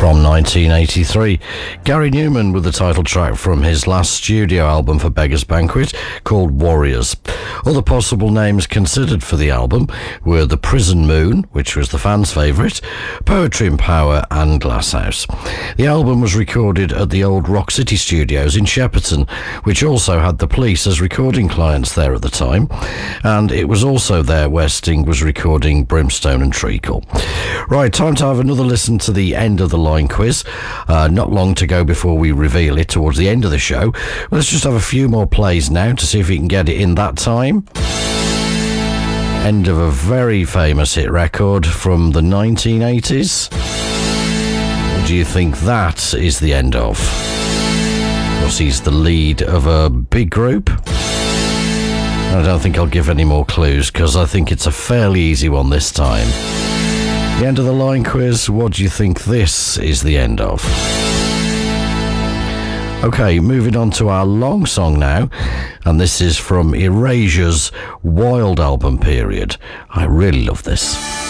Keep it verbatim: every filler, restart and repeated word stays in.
from nineteen eighty-three. Gary Newman with the title track from his last studio album for Beggars Banquet called Warriors. Other possible names considered for the album were The Prison Moon, which was the fans' favourite, Poetry and Power and Glasshouse. The album was recorded at the old Rock City Studios in Shepperton, which also had the Police as recording clients there at the time, and it was also there where Sting was recording Brimstone and Treacle. Right, time to have another listen to the end of the line quiz. Uh, not long to go before we reveal it towards the end of the show. Let's just have a few more plays now to see if we can get it in that time. End of a very famous hit record from the nineteen eighties. What do you think that is the end of? Of course, he's the lead of a big group. I don't think I'll give any more clues because I think it's a fairly easy one this time. The end of the line quiz, what do you think this is the end of? Okay, moving on to our long song now, and this is from Erasure's Wild album period. I really love this.